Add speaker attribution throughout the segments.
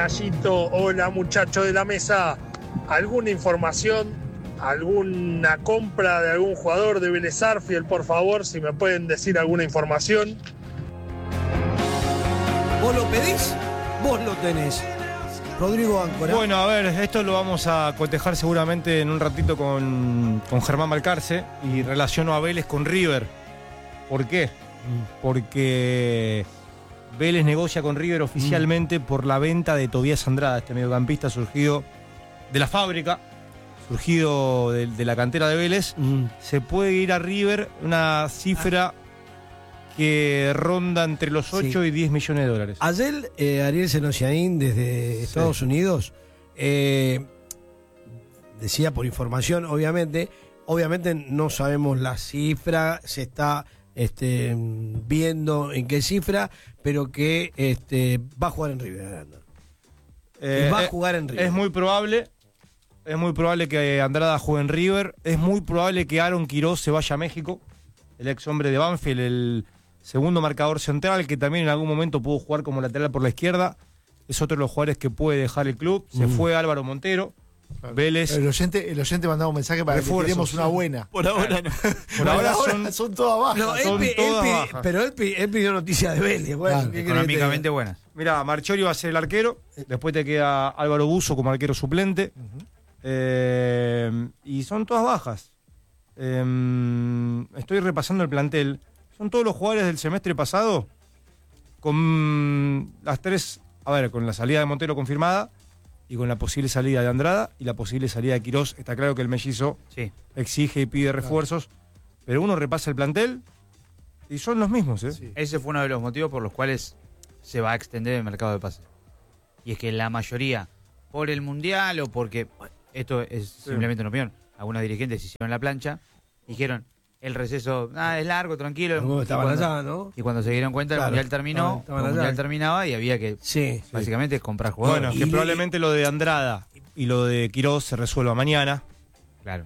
Speaker 1: Gallito, hola muchacho de la mesa. ¿Alguna información, alguna compra de algún jugador de Vélez Sarsfield, por favor? Si me pueden decir alguna información.
Speaker 2: ¿Vos lo pedís? Vos lo tenés. Rodrigo Áncora.
Speaker 3: Bueno, a ver, esto lo vamos a cotejar seguramente en un ratito con Germán Balcarce y relaciono a Vélez con River. ¿Por qué? Porque Vélez negocia con River oficialmente por la venta de Tobías Andrada, este mediocampista surgido de la fábrica, surgido de la cantera de Vélez. Se puede ir a River una cifra que ronda entre los 8 y 10 millones de dólares.
Speaker 2: Ayer Ariel Senosiaín desde Estados Unidos decía por información, obviamente no sabemos la cifra, se está viendo en qué cifra, pero que va a jugar en River. Va a jugar en River.
Speaker 3: Es muy probable que Andrada juegue en River, es muy probable que Aaron Quiroz se vaya a México, el ex hombre de Banfield, el segundo marcador central, que también en algún momento pudo jugar como lateral por la izquierda. Es otro de los jugadores que puede dejar el club. Se fue Álvaro Montero.
Speaker 4: Claro.
Speaker 3: Vélez.
Speaker 4: El oyente mandaba un mensaje para que tiremos una buena.
Speaker 2: Por ahora no.
Speaker 3: Por ahora
Speaker 4: son todas bajas.
Speaker 2: No, pero él pidió noticias de Vélez. Bueno,
Speaker 5: claro, económicamente buenas.
Speaker 3: Mirá, Marchiori va a ser el arquero. Después te queda Álvaro Buzo como arquero suplente. Y son todas bajas. Estoy repasando el plantel. Son todos los jugadores del semestre pasado con las tres, con la salida de Montero confirmada y con la posible salida de Andrada y la posible salida de Quiroz. Está claro que el mellizo exige y pide refuerzos, pero uno repasa el plantel y son los mismos.
Speaker 5: Sí. Ese fue uno de los motivos por los cuales se va a extender el mercado de pases. Y es que la mayoría, por el Mundial o porque, esto es simplemente una opinión, algunos dirigentes hicieron la plancha, dijeron, el receso es largo, tranquilo.
Speaker 2: Estaban allá, ¿no?
Speaker 5: Y cuando se dieron cuenta, el Mundial terminó, el Mundial terminaba y había que básicamente comprar jugadores.
Speaker 3: Bueno, que probablemente lo de Andrada y lo de Quiroz se resuelva mañana.
Speaker 5: Claro.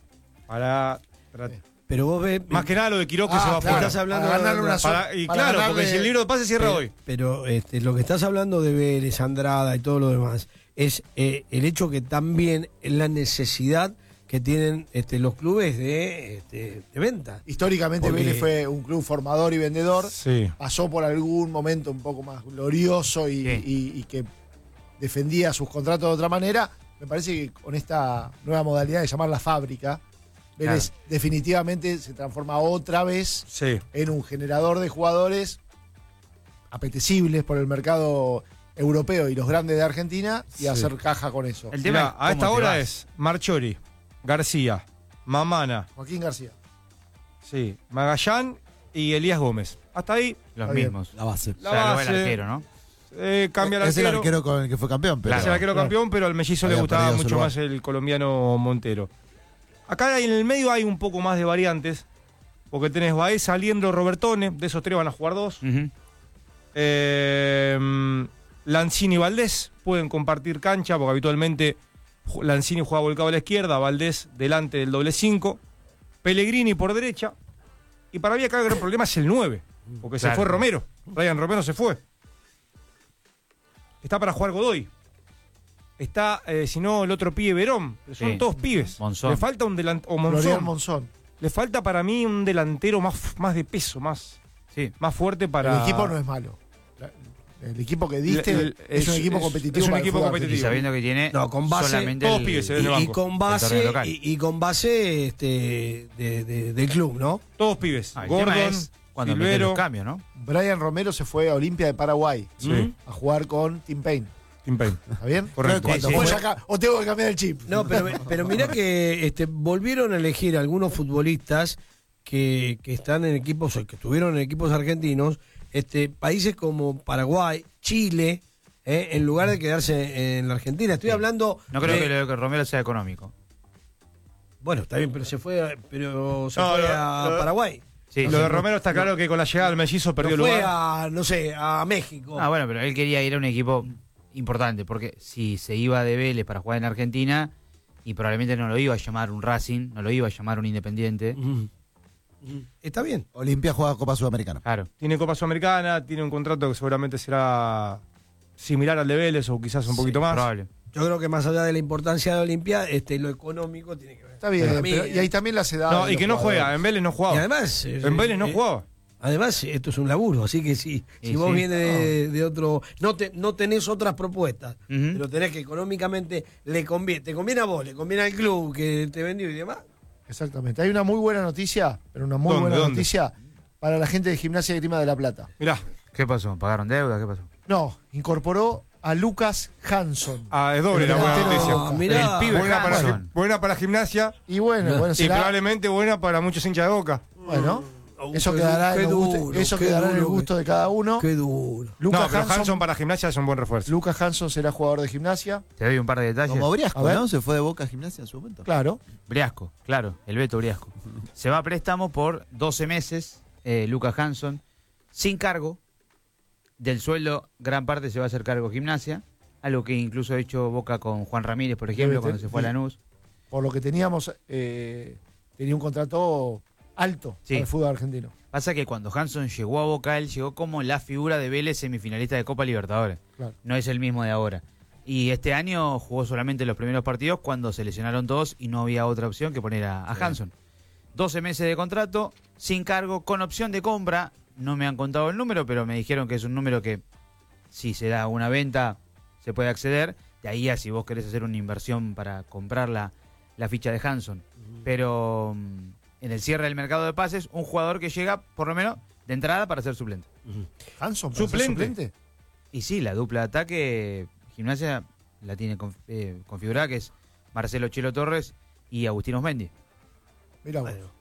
Speaker 2: Pero vos ves...
Speaker 3: Más que nada lo de Quiroz que se va afuera.
Speaker 2: Estás hablando
Speaker 3: porque si el libro de pase cierra hoy.
Speaker 2: Pero lo que estás hablando de Vélez, Andrada y todo lo demás, es el hecho que también es la necesidad que tienen los clubes de venta.
Speaker 4: Históricamente Vélez fue un club formador y vendedor.
Speaker 3: Sí.
Speaker 4: Pasó por algún momento un poco más glorioso y que defendía sus contratos de otra manera. Me parece que con esta nueva modalidad de llamar la fábrica, Vélez definitivamente se transforma otra vez en un generador de jugadores apetecibles por el mercado europeo y los grandes de Argentina y hacer caja con eso.
Speaker 3: El tema a esta hora es Marchiori, García, Mamana,
Speaker 4: Joaquín García.
Speaker 3: Sí, Magallán y Elías Gómez. Hasta ahí
Speaker 5: los mismos.
Speaker 6: La base.
Speaker 3: La base.
Speaker 5: El arquero, ¿no?
Speaker 3: Cambia el arquero.
Speaker 6: Es el arquero con el que fue campeón. Pero
Speaker 3: Es el arquero campeón, pero al mellizo le gustaba mucho más el colombiano Montero. Acá en el medio hay un poco más de variantes, porque tenés Baeza, Aliendro, Robertone, de esos tres van a jugar dos. Lanzini y Valdés pueden compartir cancha, porque habitualmente Lanzini juega volcado a la izquierda, Valdés delante del doble 5, Pellegrini por derecha, y para mí acá el gran problema es el 9, porque se fue Romero, Ryan Romero se fue. Está para jugar Godoy. Está, si no, el otro pibe Verón. Son todos pibes.
Speaker 5: Monzón.
Speaker 3: Le falta un delantero.
Speaker 4: Monzón.
Speaker 3: Le falta para mí un delantero más de peso, más fuerte para.
Speaker 4: El equipo no es malo. El equipo que diste es un equipo competitivo.
Speaker 3: Es un equipo competitivo.
Speaker 5: Y sabiendo que tiene
Speaker 2: con base,
Speaker 5: solamente
Speaker 3: todos pibes se ven en el banco.
Speaker 2: Y con base del club, ¿no?
Speaker 3: Todos pibes.
Speaker 5: Gordon, cuando meten los cambios, ¿no?
Speaker 4: Brian Romero se fue a Olimpia de Paraguay a jugar con Tim Payne. ¿Está bien?
Speaker 3: Correcto.
Speaker 4: O tengo que cambiar el chip.
Speaker 2: No, pero mirá que volvieron a elegir algunos futbolistas que están en equipos, que estuvieron en equipos argentinos, países como Paraguay, Chile, en lugar de quedarse en la Argentina. Estoy hablando.
Speaker 5: No creo que lo que Romero sea económico.
Speaker 2: Bueno, está bien, pero se fue a Paraguay.
Speaker 3: Sí, lo de Romero está claro que con la llegada del mellizo perdió lugar.
Speaker 2: Fue a México.
Speaker 5: Bueno, pero él quería ir a un equipo importante, porque si se iba de Vélez para jugar en Argentina, y probablemente no lo iba a llamar un Racing, no lo iba a llamar un Independiente.
Speaker 2: Está bien.
Speaker 6: Olimpia juega Copa Sudamericana.
Speaker 5: Claro.
Speaker 3: Tiene Copa Sudamericana, tiene un contrato que seguramente será similar al de Vélez o quizás un poquito más.
Speaker 5: Probable.
Speaker 2: Yo creo que más allá de la importancia de la Olimpiada, lo económico tiene que ver.
Speaker 4: Está bien,
Speaker 2: Para mí,
Speaker 4: pero, y ahí también las edades.
Speaker 3: No,
Speaker 4: de
Speaker 3: y
Speaker 4: los
Speaker 3: que no juega,
Speaker 4: jugadores.
Speaker 3: en Vélez no
Speaker 2: Y
Speaker 3: jugaba.
Speaker 2: además,
Speaker 3: En Vélez no jugaba.
Speaker 2: Además, esto es un laburo, así que si
Speaker 5: Y
Speaker 2: vos
Speaker 5: sí.
Speaker 2: vienes de otro, no tenés otras propuestas,
Speaker 5: Ujú.
Speaker 2: pero tenés que económicamente te conviene a vos, le conviene al club que te vendió y demás.
Speaker 4: Exactamente. Hay una muy buena noticia, pero una muy
Speaker 3: ¿Dónde,
Speaker 4: buena
Speaker 3: dónde?
Speaker 4: noticia para la gente de Gimnasia y Grima de la Plata.
Speaker 3: Mirá,
Speaker 5: ¿Qué pasó? ¿Pagaron deuda? ¿Qué pasó?
Speaker 4: No, incorporó a Lucas Hanson.
Speaker 3: es doble la buena
Speaker 4: delantero-
Speaker 3: noticia.
Speaker 2: mirá.
Speaker 5: El pibe
Speaker 3: Buena para,
Speaker 5: Hanson.
Speaker 3: buena para Gimnasia
Speaker 4: Y bueno,
Speaker 3: y
Speaker 4: será,
Speaker 3: probablemente buena para muchos hinchas de Boca.
Speaker 4: bueno, eso
Speaker 2: Qué
Speaker 4: quedará,
Speaker 2: qué
Speaker 4: en, el gusto,
Speaker 2: duro,
Speaker 4: eso
Speaker 2: qué
Speaker 4: quedará en el
Speaker 2: duro,
Speaker 4: gusto de cada uno.
Speaker 2: Qué duro.
Speaker 3: No,
Speaker 4: Lucas
Speaker 3: pero
Speaker 4: Hanson,
Speaker 3: Hanson para Gimnasia es un buen refuerzo.
Speaker 4: Lucas Hanson será jugador de Gimnasia.
Speaker 5: Te doy un par de detalles.
Speaker 6: Como Briasco,
Speaker 4: A ver.
Speaker 6: ¿no? Se fue de Boca a Gimnasia en su momento.
Speaker 4: Claro.
Speaker 5: Briasco, claro, el Beto Briasco. Se va a préstamo por 12 meses, Lucas Hanson, sin cargo. Del sueldo, gran parte se va a hacer cargo Gimnasia, algo que incluso ha hecho Boca con Juan Ramírez, por ejemplo, cuando se fue a Lanús.
Speaker 4: Por lo que teníamos, tenía un contrato alto
Speaker 5: Sí.
Speaker 4: para el fútbol argentino.
Speaker 5: Pasa que cuando Hanson llegó a Boca, él llegó como la figura de Vélez semifinalista de Copa Libertadores.
Speaker 4: Claro.
Speaker 5: No es el mismo de ahora. Y este año jugó solamente los primeros partidos cuando se lesionaron todos y no había otra opción que poner a Hanson. 12 meses de contrato, sin cargo, con opción de compra. No me han contado el número, pero me dijeron que es un número que si se da una venta se puede acceder. De ahí a si vos querés hacer una inversión para comprar la ficha de Hanson. Pero en el cierre del mercado de pases, un jugador que llega por lo menos de entrada para ser suplente.
Speaker 4: Hanson, para ser
Speaker 3: Suplente.
Speaker 5: Y sí, la dupla de ataque, Gimnasia la tiene configurada, que es Marcelo Chelo Torres y Agustín Osmendi.
Speaker 4: Mira vos.
Speaker 2: Bueno.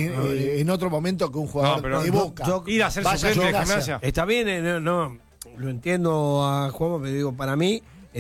Speaker 4: En otro momento que un jugador
Speaker 3: No, pero
Speaker 4: de Boca
Speaker 3: Ir a ser
Speaker 4: vaya
Speaker 3: suplente de
Speaker 4: Gimnasia.
Speaker 3: Gimnasia.
Speaker 2: Está bien, no, lo entiendo a Juanma, pero digo, para mí,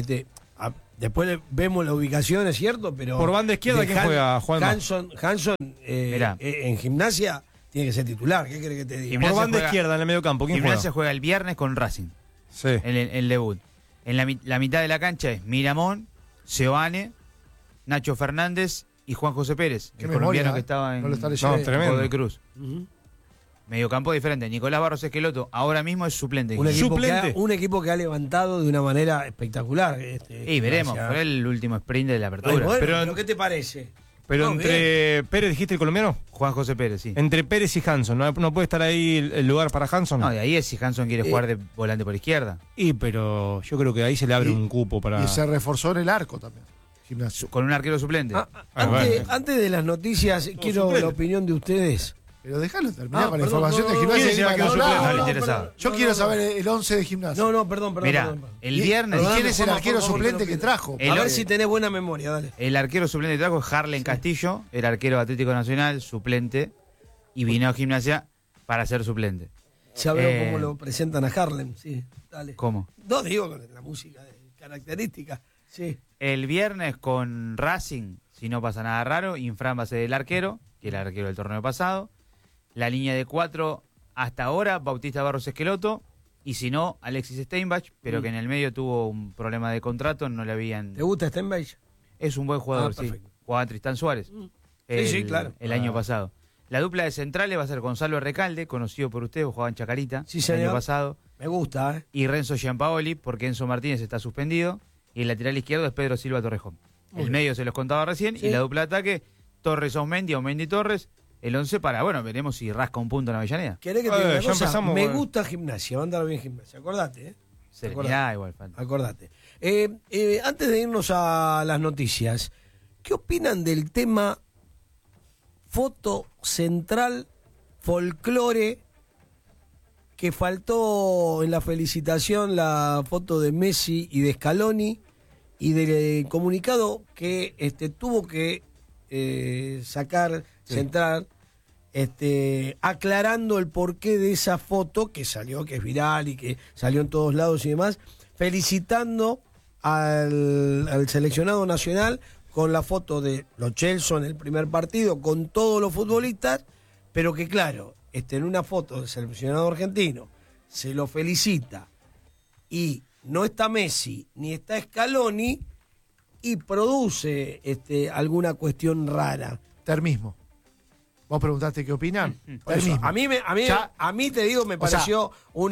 Speaker 2: después vemos la ubicación, es cierto, pero...
Speaker 3: Por banda izquierda,
Speaker 2: de
Speaker 3: ¿quién juega, Juanma?
Speaker 2: Hanson
Speaker 5: Mirá.
Speaker 2: en Gimnasia tiene que ser titular, ¿qué querés que te diga?
Speaker 5: Gimnasia
Speaker 3: Por banda
Speaker 5: juega-
Speaker 3: izquierda en el medio campo, ¿quién
Speaker 5: Gimnasia
Speaker 3: juega?
Speaker 5: juega el viernes con Racing,
Speaker 3: Sí.
Speaker 5: en el debut. En la mitad de la cancha es Miramón, Seoane, Nacho Fernández y Juan José Pérez,
Speaker 4: Qué
Speaker 5: el
Speaker 4: memoria,
Speaker 5: colombiano que estaba en
Speaker 4: no lo está leyendo.
Speaker 3: No, tremendo.
Speaker 5: Godoy Cruz.
Speaker 2: Ujú.
Speaker 5: Mediocampo diferente. Nicolás Barros Esqueloto ahora mismo es suplente. de
Speaker 2: Un
Speaker 5: Gimnasia.
Speaker 2: equipo,
Speaker 3: Suplente.
Speaker 2: un equipo que ha levantado de una manera espectacular.
Speaker 5: Y veremos,
Speaker 2: Gimnasia.
Speaker 5: fue el último sprint de la
Speaker 2: Ay,
Speaker 5: apertura.
Speaker 2: bueno,
Speaker 3: Pero-
Speaker 2: pero ¿qué te parece?
Speaker 3: Pero
Speaker 2: No,
Speaker 3: entre Pérez, dijiste el colombiano,
Speaker 5: Juan José Pérez, sí.
Speaker 3: entre Pérez y Hanson, ¿no puede estar ahí el lugar para Hanson?
Speaker 5: No, de ahí es si Hanson quiere jugar de volante por izquierda.
Speaker 3: Y pero yo creo que ahí se le abre
Speaker 4: Y-
Speaker 3: un cupo para...
Speaker 4: Y se reforzó en el arco también. Gimnasia.
Speaker 5: Con un arquero suplente.
Speaker 2: Antes de las noticias, quiero
Speaker 3: suplente.
Speaker 2: la opinión de ustedes.
Speaker 4: Pero déjalo terminar con la
Speaker 2: perdón,
Speaker 4: información
Speaker 2: no,
Speaker 4: de
Speaker 2: no,
Speaker 4: Gimnasia.
Speaker 3: ¿quién
Speaker 4: y
Speaker 3: es el arquero
Speaker 4: Grima de la
Speaker 3: suplente?
Speaker 4: Plata.
Speaker 5: No le interesaba.
Speaker 4: Yo quiero saber el 11 de Gimnasia.
Speaker 2: No, perdón.
Speaker 5: Mirá,
Speaker 2: perdón.
Speaker 5: el viernes.
Speaker 4: ¿Y quién
Speaker 2: Perdóname,
Speaker 4: es el
Speaker 2: Juanma,
Speaker 4: arquero
Speaker 2: por favor,
Speaker 4: suplente
Speaker 2: te
Speaker 4: que
Speaker 2: lo pido.
Speaker 4: trajo?
Speaker 5: El-
Speaker 2: A ver si tenés buena memoria, dale.
Speaker 5: El arquero suplente de trajo es Harlen Castillo, el arquero de Atlético Nacional, suplente, y vino a Gimnasia para ser suplente.
Speaker 2: Ya veo
Speaker 5: Eh.
Speaker 2: cómo lo presentan a Harlem, sí, dale.
Speaker 5: ¿Cómo?
Speaker 2: No, digo con la música característica, sí.
Speaker 5: El viernes con Racing, si no pasa nada raro, Infran va a ser el arquero, que era el arquero del torneo pasado. La línea de 4 hasta ahora, Bautista Barros Esqueloto, y si no, Alexis Steinbach, pero que en el medio tuvo un problema de contrato, no le habían...
Speaker 2: ¿Te gusta Stenbeich?
Speaker 5: Es un buen jugador,
Speaker 2: Ah,
Speaker 5: sí.
Speaker 2: perfecto.
Speaker 5: Jugaba a Tristán Suárez.
Speaker 2: Sí, claro.
Speaker 5: El año pasado. La dupla de centrales va a ser Gonzalo Recalde, conocido por usted, jugaba en Chacarita
Speaker 2: Sí,
Speaker 5: el
Speaker 2: señor.
Speaker 5: año pasado.
Speaker 2: Me gusta, ¿eh?
Speaker 5: Y Renzo Giampaoli, porque Enzo Martínez está suspendido. Y el lateral izquierdo es Pedro Silva Torrejón.
Speaker 2: Muy
Speaker 5: El
Speaker 2: bien.
Speaker 5: medio se los contaba recién.
Speaker 2: Sí.
Speaker 5: Y la dupla de ataque, Torres Aumendi, Aumendi Torres. El 11 para, bueno, veremos si rasca un punto en Avellaneda.
Speaker 2: ¿Querés que te diga una
Speaker 3: ya
Speaker 2: cosa?
Speaker 3: empezamos,
Speaker 2: Me
Speaker 3: bueno.
Speaker 2: gusta Gimnasia, va a andar bien Gimnasia, acordate, ¿eh?
Speaker 5: Serenidad igual falta.
Speaker 2: Acordate. Antes de irnos a las noticias, ¿qué opinan del tema foto central, folclore, que faltó en la felicitación la foto de Messi y de Scaloni, y del comunicado que tuvo que sacar, central, aclarando el porqué de esa foto que salió, que es viral y que salió en todos lados y demás, felicitando al seleccionado nacional con la foto de Lo Celso en el primer partido, con todos los futbolistas, pero que claro, en una foto del seleccionado argentino se lo felicita y no está Messi ni está Scaloni y produce alguna cuestión rara.
Speaker 4: Termismo. Vos preguntaste qué opinan.
Speaker 2: Por
Speaker 4: El
Speaker 2: eso,
Speaker 4: mismo. Ya-
Speaker 2: a mí te digo, me
Speaker 4: o sea,
Speaker 2: pareció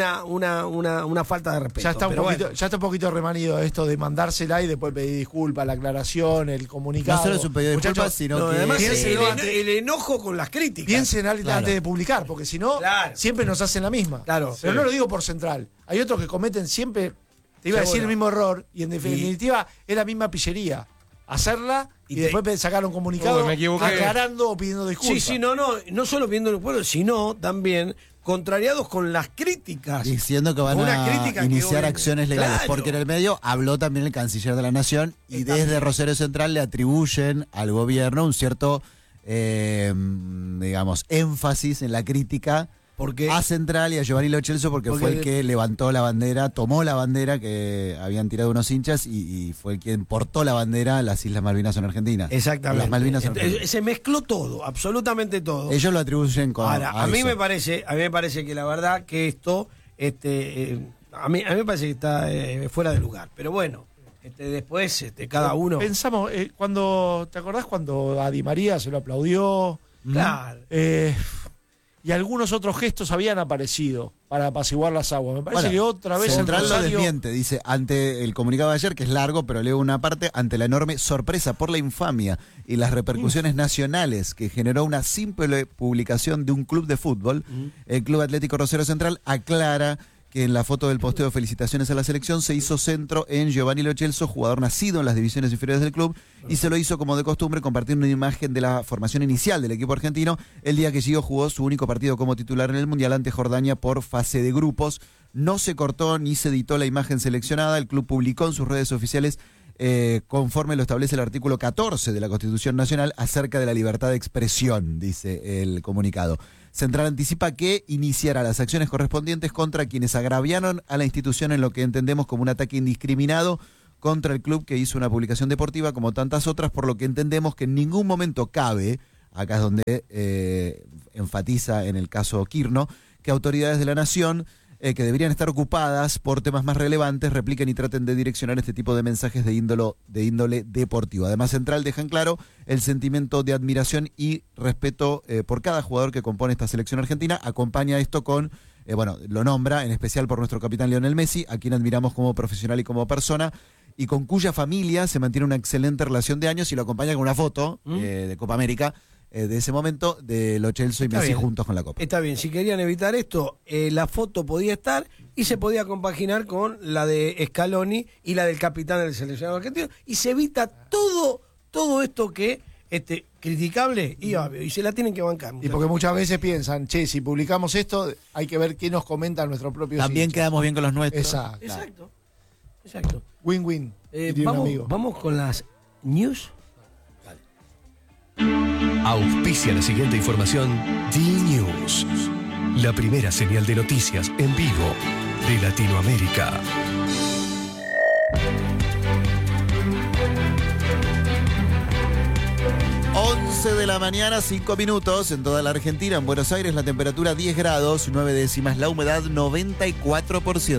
Speaker 2: una falta de respeto.
Speaker 4: Ya está,
Speaker 2: pero bueno.
Speaker 4: ya está un poquito remanido esto de mandársela y después pedir disculpas, la aclaración, el comunicado.
Speaker 6: No solo es un pedido de
Speaker 4: Muchachos,
Speaker 6: disculpas, sino
Speaker 2: No,
Speaker 6: que.
Speaker 2: además
Speaker 4: piénselo
Speaker 2: el enojo con las críticas.
Speaker 4: Piensen antes
Speaker 6: Claro.
Speaker 4: de publicar, porque si no,
Speaker 2: Claro.
Speaker 4: siempre nos hacen la misma.
Speaker 2: Claro.
Speaker 4: Pero
Speaker 2: Sí.
Speaker 4: no lo digo por Central. Hay otros que cometen siempre, te iba a decir
Speaker 2: Seguro.
Speaker 4: el mismo error, y en definitiva es la misma pillería. Hacerla y,
Speaker 2: Y
Speaker 4: después sacar un comunicado
Speaker 3: Uy, me equivoqué.
Speaker 4: aclarando o pidiendo disculpas.
Speaker 2: Sí, no solo viendo el pueblo, sino también contrariados con las críticas.
Speaker 6: Diciendo que van
Speaker 2: Una
Speaker 6: a
Speaker 2: crítica que
Speaker 6: iniciar
Speaker 2: obviamente-
Speaker 6: acciones legales.
Speaker 2: Claro.
Speaker 6: Porque en el medio habló también el canciller de la Nación y
Speaker 2: Está
Speaker 6: desde
Speaker 2: bien.
Speaker 6: Rosario Central le atribuyen al gobierno un cierto, digamos, énfasis en la crítica
Speaker 2: Porque
Speaker 6: a Central y a Giovanni Lo Celso porque
Speaker 2: Porque
Speaker 6: fue el que levantó la bandera, tomó la bandera que habían tirado unos hinchas y fue el quien portó la bandera. Las Islas Malvinas son argentinas.
Speaker 2: exactamente.
Speaker 6: Las Malvinas son argentinas.
Speaker 2: Se mezcló todo, absolutamente todo.
Speaker 6: Ellos lo atribuyen con
Speaker 2: Ahora, a mí
Speaker 6: eso.
Speaker 2: me parece que la verdad que esto, a mí me parece que está fuera de lugar. Pero bueno, después cada uno.
Speaker 4: Pensamos, ¿te acordás cuando a Di María se lo aplaudió?
Speaker 2: Claro.
Speaker 4: Y algunos otros gestos habían aparecido para apaciguar las aguas. Me parece
Speaker 6: Bueno,
Speaker 4: que otra vez
Speaker 6: Central
Speaker 4: en
Speaker 6: lo
Speaker 4: Rosario,
Speaker 6: desmiente, dice, ante el comunicado de ayer, que es largo, pero leo una parte, ante la enorme sorpresa por la infamia y las repercusiones nacionales que generó una simple publicación de un club de fútbol, el Club Atlético Rosario Central aclara que en la foto del posteo de felicitaciones a la selección se hizo centro en Giovanni Lo Celso, jugador nacido en las divisiones inferiores del club, y se lo hizo como de costumbre compartiendo una imagen de la formación inicial del equipo argentino el día que Gio jugó su único partido como titular en el Mundial ante Jordania por fase de grupos. No se cortó ni se editó la imagen seleccionada, el club publicó en sus redes oficiales conforme lo establece el artículo 14 de la Constitución Nacional acerca de la libertad de expresión, dice el comunicado. Central anticipa que iniciará las acciones correspondientes contra quienes agraviaron a la institución en lo que entendemos como un ataque indiscriminado contra el club que hizo una publicación deportiva como tantas otras, por lo que entendemos que en ningún momento cabe, acá es donde enfatiza en el caso Quirno, que autoridades de la nación que deberían estar ocupadas por temas más relevantes, repliquen y traten de direccionar este tipo de mensajes de índole deportivo. Además, Central deja en claro el sentimiento de admiración y respeto por cada jugador que compone esta selección argentina. Acompaña esto con, lo nombra en especial por nuestro capitán Lionel Messi, a quien admiramos como profesional y como persona, y con cuya familia se mantiene una excelente relación de años, y lo acompaña con una foto de Copa América, de ese momento, de Lo Celso y
Speaker 2: Está
Speaker 6: Messi
Speaker 2: bien.
Speaker 6: juntos con la Copa.
Speaker 2: Está bien, si querían evitar esto, la foto podía estar y se podía compaginar con la de Scaloni y la del capitán del seleccionado argentino, y se evita todo esto que criticable y se la tienen que bancar.
Speaker 4: y porque muchas veces piensan, che, si publicamos esto, hay que ver qué nos comenta nuestro propio
Speaker 6: También quedamos bien con los nuestros.
Speaker 4: Exacto.
Speaker 2: Exacto.
Speaker 4: Win-win. diría un amigo.
Speaker 2: Vamos con las news.
Speaker 7: Auspicia la siguiente información D-News, la primera señal de noticias en vivo de Latinoamérica.
Speaker 6: De la mañana, 5 minutos en toda la Argentina. En Buenos Aires la temperatura 10 grados, 9 décimas, la humedad 94%.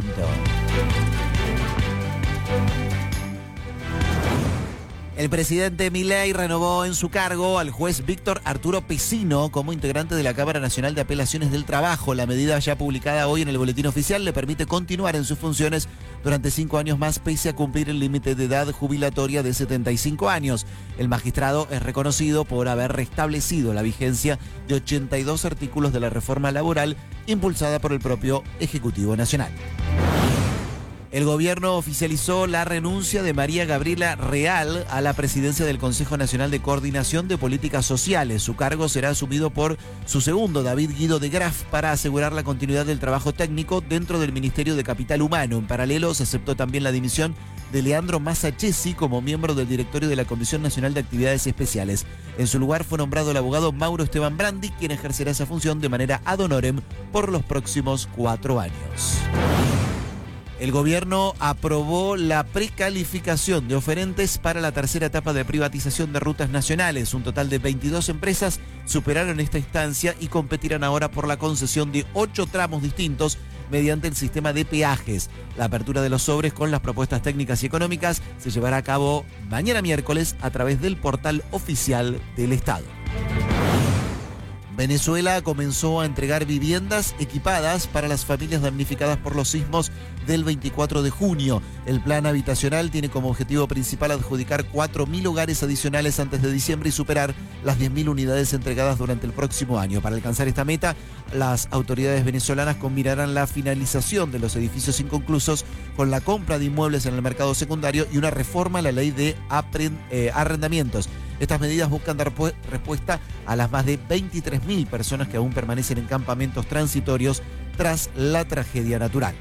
Speaker 6: El presidente Milei renovó en su cargo al juez Víctor Arturo Pesino como integrante de la Cámara Nacional de Apelaciones del Trabajo. La medida, ya publicada hoy en el Boletín Oficial, le permite continuar en sus funciones durante 5 años más, pese a cumplir el límite de edad jubilatoria de 75 años. El magistrado es reconocido por haber restablecido la vigencia de 82 artículos de la reforma laboral impulsada por el propio Ejecutivo Nacional. El gobierno oficializó la renuncia de María Gabriela Real a la presidencia del Consejo Nacional de Coordinación de Políticas Sociales. Su cargo será asumido por su segundo, David Guido de Graaf, para asegurar la continuidad del trabajo técnico dentro del Ministerio de Capital Humano. En paralelo, se aceptó también la dimisión de Leandro Massachesi como miembro del directorio de la Comisión Nacional de Actividades Especiales. En su lugar fue nombrado el abogado Mauro Esteban Brandi, quien ejercerá esa función de manera ad honorem por los próximos 4 años. El gobierno aprobó la precalificación de oferentes para la tercera etapa de privatización de rutas nacionales. Un total de 22 empresas superaron esta instancia y competirán ahora por la concesión de 8 tramos distintos mediante el sistema de peajes. La apertura de los sobres con las propuestas técnicas y económicas se llevará a cabo mañana miércoles a través del portal oficial del Estado. Venezuela comenzó a entregar viviendas equipadas para las familias damnificadas por los sismos del 24 de junio. El plan habitacional tiene como objetivo principal adjudicar 4.000 hogares adicionales antes de diciembre y superar las 10.000 unidades entregadas durante el próximo año. Para alcanzar esta meta, las autoridades venezolanas combinarán la finalización de los edificios inconclusos con la compra de inmuebles en el mercado secundario y una reforma a la ley de arrendamientos. Estas medidas buscan dar respuesta a las más de 23.000 personas que aún permanecen en campamentos transitorios tras la tragedia natural.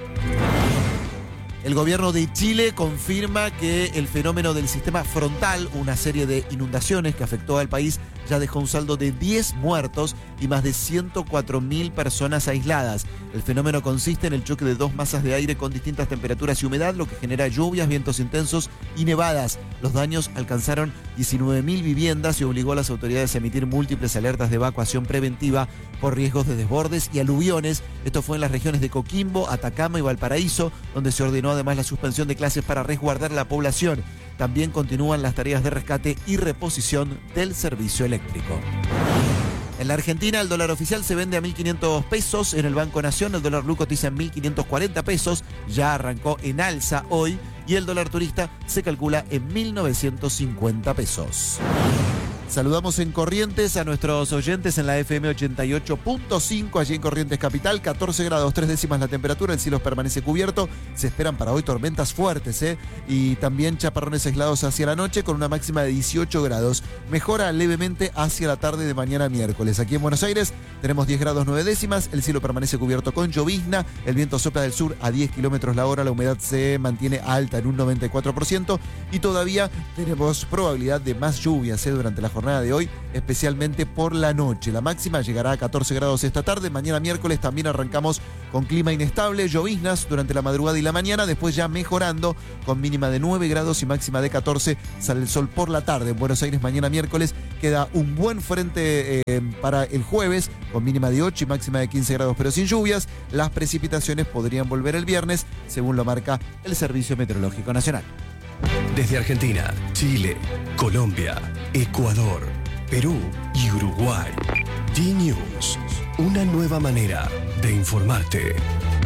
Speaker 6: El gobierno de Chile confirma que el fenómeno del sistema frontal, una serie de inundaciones que afectó al país, ya dejó un saldo de 10 muertos y más de 104.000 personas aisladas. El fenómeno consiste en el choque de dos masas de aire con distintas temperaturas y humedad, lo que genera lluvias, vientos intensos y nevadas. Los daños alcanzaron 19.000 viviendas y obligó a las autoridades a emitir múltiples alertas de evacuación preventiva por riesgos de desbordes y aluviones. Esto fue en las regiones de Coquimbo, Atacama y Valparaíso, donde se ordenó además la suspensión de clases para resguardar a la población. También continúan las tareas de rescate y reposición del servicio eléctrico. En la Argentina, el dólar oficial se vende a 1.500 pesos. En el Banco Nación, el dólar blue cotiza en 1.540 pesos. Ya arrancó en alza hoy. Y el dólar turista se calcula en 1.950 pesos. Saludamos en Corrientes a nuestros oyentes en la FM 88.5, allí en Corrientes Capital, 14 grados 3 décimas la temperatura, el cielo permanece cubierto, se esperan para hoy tormentas fuertes, y también chaparrones aislados hacia la noche con una máxima de 18 grados. Mejora levemente hacia la tarde de mañana miércoles. Aquí en Buenos Aires tenemos 10 grados 9 décimas, el cielo permanece cubierto con llovizna, el viento sopla del sur a 10 kilómetros la hora, la humedad se mantiene alta en un 94% y todavía tenemos probabilidad de más lluvias durante la jornada de hoy, especialmente por la noche. La máxima llegará a 14 grados esta tarde. Mañana miércoles también arrancamos con clima inestable, lloviznas durante la madrugada y la mañana, después ya mejorando con mínima de 9 grados y máxima de 14. Sale el sol por la tarde. En Buenos Aires mañana miércoles queda un buen frente para el jueves, con mínima de 8 y máxima de 15 grados, pero sin lluvias. Las precipitaciones podrían volver el viernes, según lo marca el Servicio Meteorológico Nacional.
Speaker 7: Desde Argentina, Chile, Colombia, Ecuador, Perú y Uruguay. D-News, una nueva manera de informarte.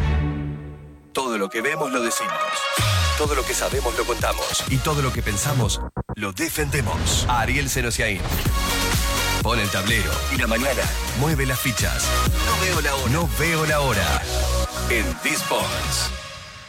Speaker 7: Todo lo que vemos lo decimos. Todo lo que sabemos lo contamos. Y todo lo que pensamos lo defendemos. Ariel Senosiaín. Pone el tablero y la mañana mueve las fichas. No veo la hora. En This Sports.